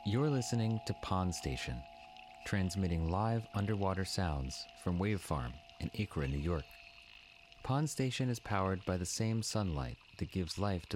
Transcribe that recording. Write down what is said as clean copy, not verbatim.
You're listening to Pond Station, transmitting live underwater sounds from Wave Farm in Acra, New York. Pond Station is powered by the same sunlight that gives life to